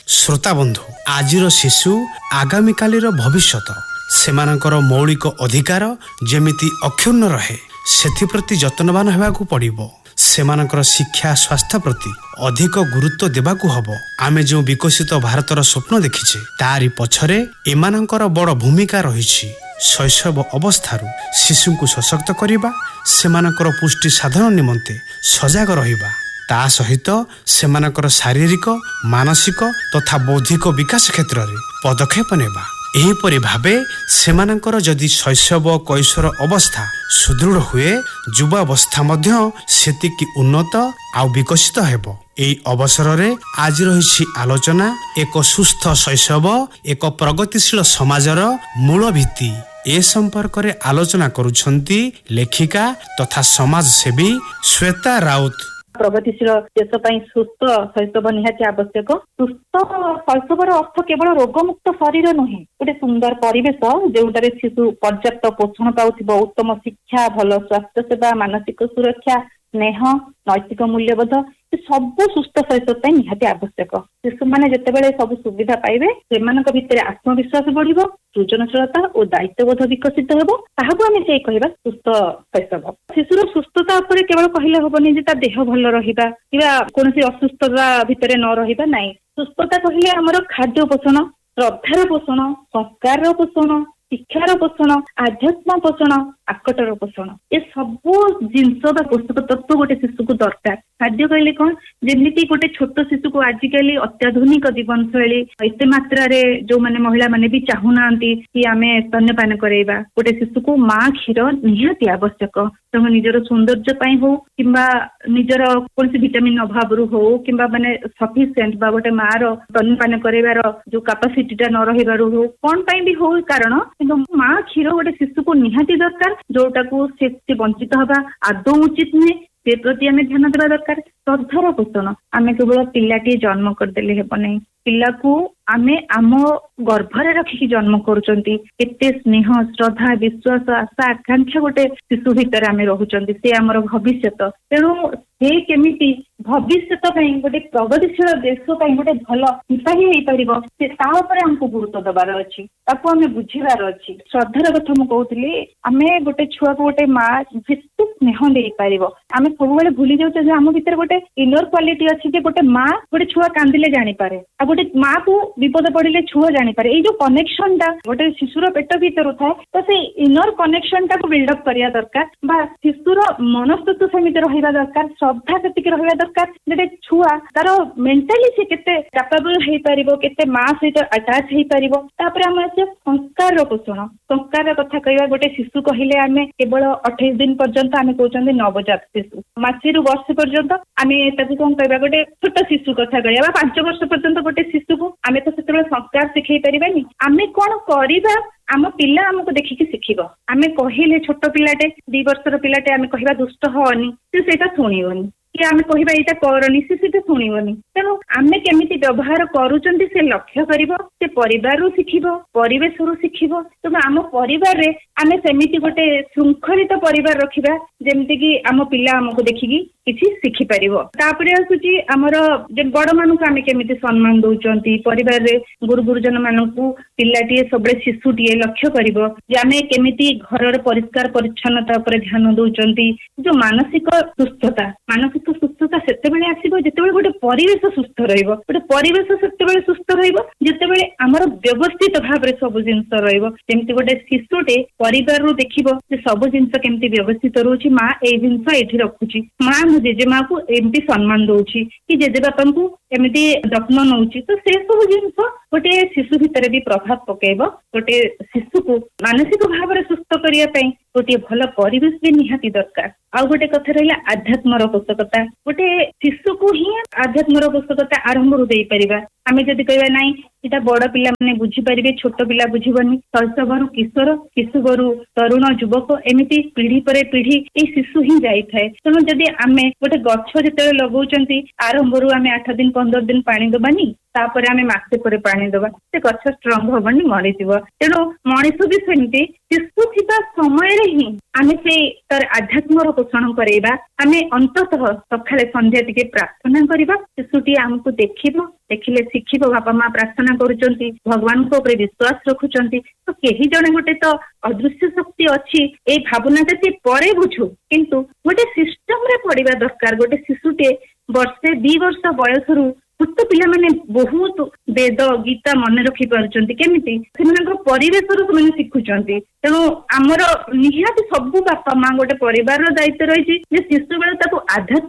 श्रोता बंधु आजिर शिशु आगामी कालीर भविष्यत सेमानकर मौलिक अधिकार जेमिति अक्षुण्ण रहे सेथिप्रति जतनवान हेबाकु पड़िबो। सेमानकर शिक्षा स्वास्थ्य प्रति अधिक गुरुत्व देबाकु हबो। आमे जो विकसित भारतर स्वप्न देखिछे तारी पछरे एमानकर बड़ भूमिका रहिछि। शैशव अवस्थारू शिशुଙ୍କୁ सशक्त करिबा, सेमानकर पुष्टि साधन निमंते सजाग रहिबा, ता सहित सेमानकर शारीरिक मानसिक तथा बौद्धिक विकास क्षेत्र में पदक्षेप नेबा। एहीपरि भावे सेमानकर जदि शैशव कैशोर अवस्था सुदृढ़ हुए युवावस्था मध्य सेतिकी उन्नत आउ विकसित हेबो। एई अवसर रे आज रहिछि आलोचना एक सुस्थ शैशव एक प्रगतिशील समाजर मूल भित्ति। ए संपर्क रे आलोचना करुछंती लेखिका तथा समाजसेवी श्वेता राउत। प्रगतिशील देश ପାଇଁ ସୁସ୍ଥ ଶୈଶବ ନିହାତି ଆବଶ୍ୟକ। ସୁସ୍ଥ ଶୈଶବର ଅର୍ଥ କେବଳ ରୋଗମୁକ୍ତ ଶରୀର ନୁହେଁ, ଗୋଟେ ସୁନ୍ଦର ପରିବେଶ ଯେଉଁଠାରେ ଶିଶୁ ପର୍ଯ୍ୟାପ୍ତ ପୋଷଣ ପାଉଥିବ, ଉତ୍ତମ ଶିକ୍ଷା, ଭଲ ସ୍ୱାସ୍ଥ୍ୟ ସେବା, ମାନସିକ ସୁରକ୍ଷା, ସ୍ନେହ, ନୈତିକ ମୂଲ୍ୟବୋଧ ସବୁ ସୁସ୍ଥ ଶୈଶବ ପାଇଁ ନିହାତି ଆବଶ୍ୟକ। ଶିଶୁମାନେ ଯେତେବେଳେ ସବୁ ସୁବିଧା ପାଇବେ ସେମାନଙ୍କ ଭିତରେ ଆତ୍ମବିଶ୍ୱାସ ବଢିବ, ସୃଜନଶୀଳତା ଓ ଦାୟିତ୍ୱବୋଧ ବିକଶିତ ହେବ, ତାହାକୁ ଆମେ ସେଇ କହିବା ସୁସ୍ଥ ଶୈଶବ। ଶିଶୁର ସୁସ୍ଥତା ଉପରେ କେବଳ କହିଲେ ହବନି ଯେ ତା ଦେହ ଭଲ ରହିବା କିମ୍ବା କୌଣସି ଅସୁସ୍ଥତା ଭିତରେ ନ ରହିବା, ନାହିଁ। ସୁସ୍ଥତା କହିଲେ ଆମର ଖାଦ୍ୟ ପୋଷଣ, ଶ୍ରଦ୍ଧାର ପୋଷଣ, ସଂସ୍କାରର ପୋଷଣ, ଶିକ୍ଷାର ପୋଷଣ, ଆଧ୍ୟାତ୍ମ ପୋଷଣ, ଆକଟର ପୋଷଣ, ଏ ସବୁ ଜିନିଷ ବା ପୋଷକ ତତ୍ଵ ଗୋଟେ ଶିଶୁକୁ ଦରକାର। ଖାଦ୍ୟ କହିଲେ କଣ, ଯେମିତି ଗୋଟେ ଛୋଟ ଶିଶୁକୁ ଆଜିକାଲି ଅତ୍ୟାଧୁନିକ ଜୀବନଶୈଳୀ ଏତେ ମାତ୍ରାରେ ଯୋଉମାନେ ମହିଳା ମାନେ ବି ଚାହୁଁନାହାନ୍ତି କି ଆମେ ସ୍ତନ୍ୟପାନ କରାଇବା, ଗୋଟେ ଶିଶୁକୁ ମା କ୍ଷୀର ନିହାତି ଆବଶ୍ୟକ। ତେଣୁ ନିଜର ସୌନ୍ଦର୍ଯ୍ୟ ପାଇଁ ହଉ କିମ୍ବା ନିଜର କୌଣସି ଭିଟାମିନ ଅଭାବରୁ ହଉ କିମ୍ବା ମାନେ ସଫିସିଏଣ୍ଟ ବା ଗୋଟେ ମାର ସ୍ତନ୍ୟପାନ କରାଇବାର ଯୋଉ କାପାସିଟିଟା ନ ରହିବାରୁ ହଉ, କଣ ପାଇଁ ବି ହଉ କାରଣ, କିନ୍ତୁ ମା କ୍ଷୀର ଗୋଟେ ଶିଶୁକୁ ନିହାତି ଦରକାର, ଯୋଉଟାକୁ ସେ ବଞ୍ଚିତ ହେବା ଆଦୌ ଉଚିତ ନୁହେଁ। ସେ ପ୍ରତି ଆମେ ଧ୍ୟାନ ଦେବା ଦରକାର। ଶ୍ରଦ୍ଧାର ପୋଷଣ, ଆମେ କେବଳ ପିଲାଟିଏ ଜନ୍ମ କରିଦେଲେ ହେବ ନାହିଁ, ପିଲାକୁ ଆମେ ଆମ ଗର୍ଭରେ ରଖିକି ଜନ୍ମ କରୁଛନ୍ତି। କେତେ ସ୍ନେହ, ଶ୍ରଦ୍ଧା, ବିଶ୍ୱାସ, ଆଶା, ଆକାଂକ୍ଷା ଗୋଟେ ଶିଶୁ ଭିତରେ ଆମେ ରହୁଛନ୍ତି, ସେ ଆମର ଭବିଷ୍ୟତ। ତେଣୁ ସେ କେମିତି ଭବିଷ୍ୟତ ପାଇଁ ଗୋଟେ ପ୍ରଗତିଶୀଳ ଦେଶ ପାଇଁ ଗୋଟେ ଭଲ ସିପାହୀ ହେଇପାରିବ, ସେ ତା ଉପରେ ଆମକୁ ଗୁରୁତ୍ୱ ଦେବାର ଅଛି, ତାକୁ ଆମେ ବୁଝିବାର ଅଛି। ଶ୍ରଦ୍ଧାର କଥା ମୁଁ କହୁଥିଲି, ଆମେ ଗୋଟେ ଛୁଆକୁ ଗୋଟେ ମା ଯେତେ ସ୍ନେହ ଦେଇପାରିବ, ଆମେ ସବୁବେଳେ ଭୁଲି ଯାଉଛେ ଯେ ଆମ ଭିତରେ ଗୋଟେ ଇନର କ୍ୱାଲିଟି ଅଛି ଯେ ଗୋଟେ ମା ଗୋଟେ ଛୁଆ କାନ୍ଦିଲେ ଜାଣିପାରେ, ଆଉ ଗୋଟେ ମା କୁ ବିପଦ ପଡିଲେ ଛୁଆ ଜାଣିପାରେ। ଏଇ ଯୋଉ କନେକ୍ସନ ଟା ଗୋଟେ ଶିଶୁର ପେଟ ଭିତରୁ ଥାଏ, ତ ସେଇ ଇନର କନେକ୍ସନ ଟାକୁ ବିଲ୍ଡଅପ୍ କରିବା ଦରକାର, ବା ଶିଶୁର ମନସ୍ତତ୍ଵ ସେମିତି ରହିବା ଦରକାର, ଶ୍ରଦ୍ଧା ସେତିକି ରହିବା ଦରକାର। ଗୋଟେ ଛୁଆ ତାର ମେଣ୍ଟାଲି ସେ କେତେ କ୍ୟାପାବଲ ହେଇପାରିବ, କେତେ ମା ସହିତ ଆଟାଚ ହେଇପାରିବ। ତାପରେ ଆମର ଅଛି ସଂସ୍କାରର ପୋଷଣ। ସଂସ୍କାରର କଥା କହିବା, ଗୋଟେ ଶିଶୁ କହିଲେ ଆମେ କେବଳ 28 ଦିନ ପର୍ଯ୍ୟନ୍ତ ଆମେ କହୁଛନ୍ତି ନବଜାତ ଶିଶୁ, ମାସେରୁ ବର୍ଷ ପର୍ଯ୍ୟନ୍ତ ଆମେ ତାକୁ କଣ କହିବା, ଗୋଟେ ଛୋଟ ଶିଶୁ କଥା କହିବା, ବା 5 ବର୍ଷ ପର୍ଯ୍ୟନ୍ତ ଗୋଟେ ଶିଶୁକୁ ଆମେ ତ ସେତେବେଳେ ସଂସ୍କାର ଶିଖେଇ ପାରିବାନି। ଆମେ କଣ କରିବା, ଆମ ପିଲା ଆମକୁ ଦେଖିକି ଶିଖିବ। ଆମେ କହିଲେ ଛୋଟ ପିଲାଟେ 2 ବର୍ଷର ପିଲାଟେ ଆମେ କହିବା ଦୁଷ୍ଟ ହଅନି, ସେ ସେଇଟା ଶୁଣିବନି, କି ଆମେ କହିବା ଏଇଟା କରନି, ସେ ସେଇଟା ଶୁଣିବନି। ତେଣୁ ଆମେ କେମିତି ବ୍ୟବହାର କରୁଛନ୍ତି ସେ ଲକ୍ଷ୍ୟ କରିବ, ସେ ପରିବାରରୁ ଶିଖିବ, ପରିବେଶରୁ ଶିଖିବ। ତେଣୁ ଆମ ପରିବାରରେ ଆମେ ସେମିତି ଗୋଟେ ଶୃଙ୍ଖଳିତ ପରିବାର ରଖିବା ଯେମିତି କି ଆମ ପିଲା ଆମକୁ ଦେଖିକି କିଛି ଶିଖିପାରିବ। ତାପରେ ଆସୁଛି ଆମର ଯେ ବଡ ମାନଙ୍କୁ ଆମେ କେମିତି ସମ୍ମାନ ଦଉଛନ୍ତି ପରିବାରରେ, ଗୁରୁ ଗୁରୁଜନ ମାନଙ୍କୁ ପିଲାଟିଏ ସବୁବେଳେ ଶିଶୁଟିଏ ଲକ୍ଷ୍ୟ କରିବ ଯେ ଆମେ କେମିତି ଘରର ପରିଷ୍କାର ପରିଚ୍ଛନ୍ନତା ଉପରେ ଧ୍ୟାନ ଦଉଛନ୍ତି। ଯୋଉ ମାନସିକ ସୁସ୍ଥତା ସେତେବେଳେ ଆସିବ ଯେତେବେଳେ ଗୋଟେ ପରିବେଶ ସୁସ୍ଥ ରହିବ। ଗୋଟେ ପରିବେଶ ସେତେବେଳେ ସୁସ୍ଥ ରହିବ ଯେତେବେଳେ ଆମର ବ୍ୟବସ୍ଥିତ ଭାବରେ ସବୁ ଜିନିଷ ରହିବ। ଯେମିତି ଗୋଟେ ଶିଶୁଟେ ପରିବାରରୁ ଦେଖିବ ଯେ ସବୁ ଜିନିଷ କେମିତି ବ୍ୟବସ୍ଥିତ ରହୁଛି, ମା ଏଇ ଜିନିଷ ଏଇଠି ରଖୁଛି, ମା ମୋ ଜେଜେମାକୁ ଏମିତି ସମ୍ମାନ ଦଉଛି, କି ଜେଜେବାପାଙ୍କୁ ଏମିତି ଯତ୍ନ ନଉଛି, ତ ସେ ସବୁ ଜିନିଷ ଗୋଟେ ଶିଶୁ ଭିତରେ ବି ପ୍ରଭାବ ପକେଇବ। ଗୋଟେ ଶିଶୁକୁ ମାନସିକ ଭାବରେ ସୁସ୍ଥ କରିବା ପାଇଁ ଗୋଟିଏ ଭଲ ପରିବେଶ ବି ନିହାତି ଦରକାର। ଆଉ ଗୋଟେ କଥା ରହିଲା ଆଧ୍ୟାତ୍ମର ପୋଷକତା। ଗୋଟେ ଶିଶୁକୁ ହିଁ ଆଧ୍ୟାତ୍ମର ପୋଷକତା ଆରମ୍ଭରୁ ଦେଇପାରିବା। ଆମେ ଯଦି କହିବା ନାଇଁ ଏଇଟା ବଡ ପିଲାମାନେ ବୁଝିପାରିବେ, ଛୋଟ ପିଲା ବୁଝିବନି, ଶୈଶବରୁ କିଶୋର, କିଶୋରରୁ ତରୁଣ ଯୁବକ, ଏମିତି ପିଢି ପରେ ପିଢି ଏଇ ଶିଶୁ ହିଁ ଯାଇଥାଏ। ତେଣୁ ଯଦି ଆମେ ଗୋଟେ ଗଛ ଯେତେବେଳେ ଲଗାଉଛନ୍ତି, ଆରମ୍ଭରୁ ଆମେ 8 ଦିନ 15 दिन पानी दबानी तापर आमे मासे पर पानी दबा से गछ स्ट्रंग हबनी मरीजिव। तेणु मनीष भी सेमती शिशु थिबा समय रे ही आमे से तर आध्यात्मर पोषण करेबा। आमे अंततः सकाळे संध्या टिके प्रार्थना करिबा। शिशुटी हमकु देखिले शिखिबो बापा माँ प्रार्थना करूचंती भगवान को ऊपर विश्वास रखुचंती तो केही जणे गोटे तो अदृश्य शक्ति अछि ए भावनाटा से परे बुझु किंतु गोटे सिस्टम रे पड़िबा दरकार। गोटे शिशुटे वर्षे 2 वर्ष बयसरू छोट पिला माने बहुत वेद गीता मन रखी पारुचंती केमिति सेमानक परिवेशरू से शिखुचंती। तेणु आमर निहाती सबु बापा माँ गोटे परिवार दायित्व रही जे शिशु बेले ताको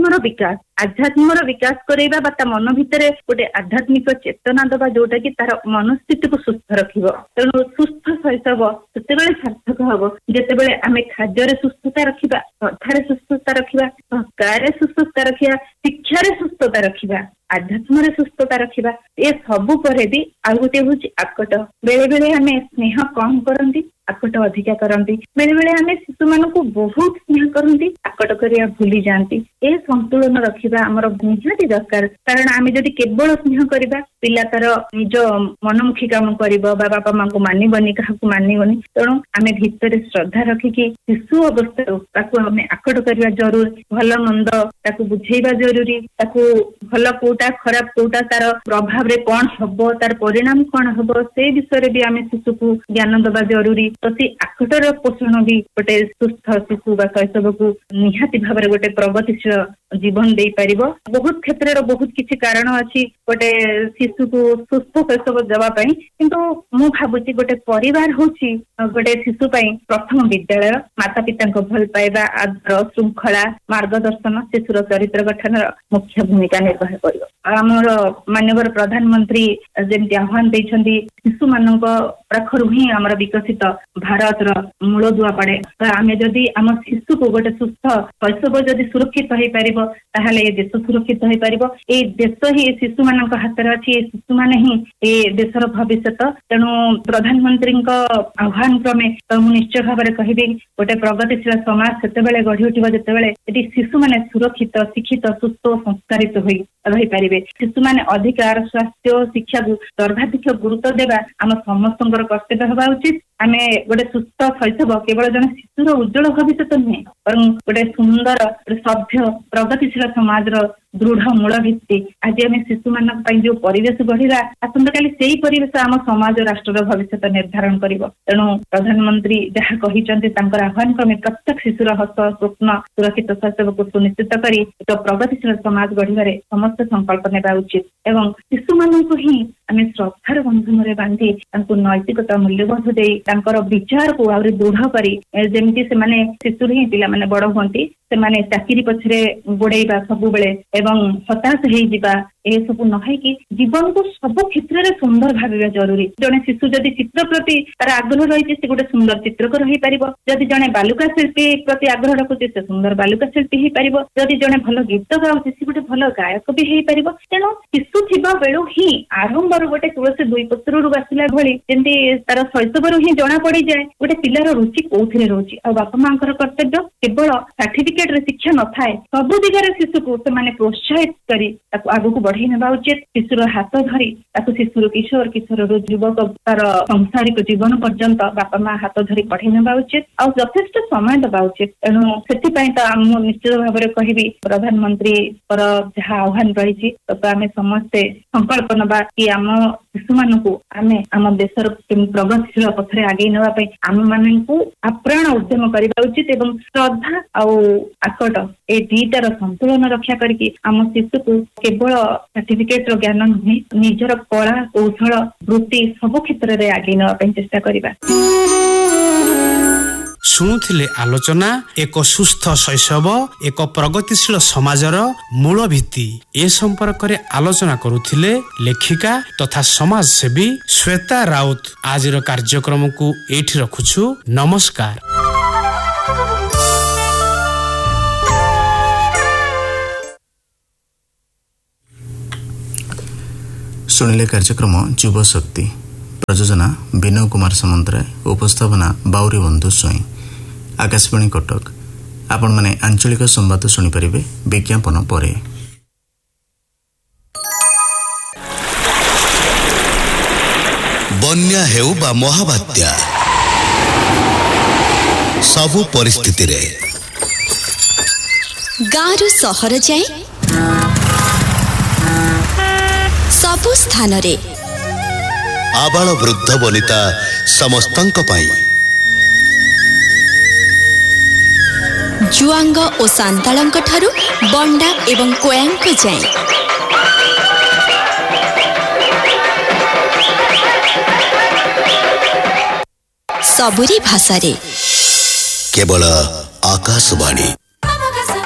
आध्यात्मर विकास करेबा बा ता मन भितरे गोटे आध्यात्मिक चेतना दबा जोटा कि तार मनस्थिति को सुस्थ रखिबो। तेणु सुस्थ शैशव सेतेबेले सार्थक हबो जेतेबेले आमे खाद्ୟରେ सुस्थता रखिबा, श्रद्धारे सुस्थता रखिबा, संस्कारे सुस्थता रखिबा, शिक्षारे सुस्थता रखिबा, आध्यात्मरे सुस्थता रखिबा। ए सबु परे भी आ गोटे होची आकट। बेले बेले आमे स्नेह कम करंती आकट अधिका करंती, बेले बेले आमे शिशु मानकु बहुत स्नेह करंती आकट करिया भूली जांती। ए संतुलन रखिबा हमर निहाती दरकार। कारण आमे जदि केवल स्नेह करिबा पिला तार निज मनमुखी काम करिबो बा बापा माँ को मानिबनी काहाकु मानिबनी। तेणु आमे भितरे श्रद्धा रखिकी शिशु अवस्था ताकु आमे आकट करिबा जरूरी। भल मंद ताकु बुझेइबा जरूरी। ताकु भल कोटा खराब कोटा तार प्रभाव रे कोन हबो तार परिणाम कोन हबो से विषय रे भी आमे शिशु को ज्ञान दबा जरूरी। तो से आकटर पोषण भी गोटे सुस्थ शिशु बा शैशव को निहाती भाव में गोटे प्रगतिशील जीवन दे पारिबो। बहुत क्षेत्र बहुत किछि कारण अछि गोटे शिशु को सुस्थ शैशव देवा पई किंतु मु भाबुची गोटे परिवार होची गोटे शिशु पई प्रथम विद्यालय। माता पिता को भल पाइबा आदर श्रृंखला मार्गदर्शन शिशुर चरित्र गठन मुख्य भूमिका निर्वाह करियो। आमर माननीय प्रधानमंत्री जेमति आह्वान दैछंती शिशु मानक पाखरु ही आमर विकसित भारत मूल दुआ पड़े। आमे जदि आम शिशु को गोटे सुस्थ शैशव जदि सुरक्षित हो पारिबो ताहले ए देश सुरक्षित हो पारिबो। ए देश ही शिशु मानक हाथ रे अछि। शिशु माने ही ए देशर भविष्यत। तेणु प्रधानमंत्री आह्वान क्रमे तो मु निश्चय भाव में कहबी गोटे प्रगतिशील समाज सेतेबेले गढ़ी उठिबो जेतेबेले एटी शिशु माने सुरक्षित शिक्षित सुस्थ संस्कारित होई रही पारिबे। शिशु माने अधिकार स्वास्थ्य शिक्षा को सर्वाधिक गुरुत्व देवा आम समस्तଙ୍କର कर्तव्य होगा उचित। आमे गोटे सुस्थ शैशव केवल जन शिशुर उज्जवल भविष्य नुहे बरं गोटे सुंदर सभ्य प्रगतिशील समाज दृढ़ मूल भित्ति। आज आम शिशु मान जो परिवेश गढ़ा आसंता काली से परिवेश आम समाज राष्ट्र भविष्य निर्धारण कर। तेणु प्रधानमंत्री जहाँ कहते आह्वान क्रमे प्रत्येक शिशुर हस स्वप्न सुरक्षित शैशव को सुनिश्चित कर एक प्रगतिशील समाज गढ़वे समस्त संकल्प नेबा उचित एवं शिशु मानक ही आम श्रद्धार बंधन बांधि नैतिकता मूल्यबोध दे विचार को आहरी दृढ़ करी जेमती से शिशु ही पिला माने बड़ हुंती से चाकरी पछरे गोड़ेबा सब बेले एवं हताश हो सब नहे कि जीवन को सब क्षेत्र में सुंदर भाविबा जरूरी। जड़े शिशु जदि चित्र प्रति तार आग्रह रही से गोटे सुंदर चित्रकर हो पार। जदि जड़े बालुका शिल्पी प्रति आग्रह रखुचे से सुंदर बालुका शिल्पी हो पार। जदि जड़े भल गीत गाउचे से गोटे भल गायक भी हो पार। तेणु शिशु थिबा बेलू ही आरंभ गोटे तुलसी दुई पत्र बासिला भली जमी तार शैशव ही जना पड़ जाए गोटे पिलार रुचि कौन रोचे। आ बापा माँ कर्तव्य केवल सर्टिफिकेट रे शिक्षा न थाए सबु दिगरे शिशु को से प्रोत्साहित करी आगु को बढ़े नेबा उचित। शिशुर हाथ धरी शिशुर किशोर किशोर युवक तार सांसारिक जीवन पर्यंत बापा माँ हाथ धरी पढ़े नेबा उचित और यथेष्ट समय देवा उचित। तेणु से निश्चित भाव में कहबी प्रधानमंत्री जहाँ आह्वान रही तो आम समस्ते संकल्प नवा कि आम शिशु मान को आम देशर प्रगतिशील पथरे आगे नापी आम मान आप्राण उद्यम करने उचित एवं श्रद्धा आकट ए दुईटार संतुलन रक्षा करके आम शिशु को केवल सर्टिफिकेट ज्ञान नुहे निजर कला कौशल वृत्ति सब क्षेत्र में आगे नापी चेष्टा करबा। शुणुथिले आलोचना एक सुस्थ शैशव एक प्रगतिशील समाजर मूल भित्ति ए संपर्क रे आलोचना करुथिले लेखिका तथा समाजसेवी श्वेता राउत। आजिर कार्यक्रम को एठी रखुछु। नमस्कार। सुनिले कार्यक्रम युव शक्ति प्रयोजना विनय कुमार सामंतराय उपस्थापना बाउरी बंधु स्वयं आकाशवाणी कटक। आपण माने आंचलिक संवाद सुनी परिबे विज्ञापन परे। बन्या हेउ बा महाबात्या सबु परिस्थिति रे गाँरु सहर जाए सबु स्थान रे आबाल वृद्ध वनिता समस्तंक पाई जुआंग ओ सांतालंक ठारू बंडा एवं कोयांक जाए सबुरी भाषा रे केवल आकाशवाणी।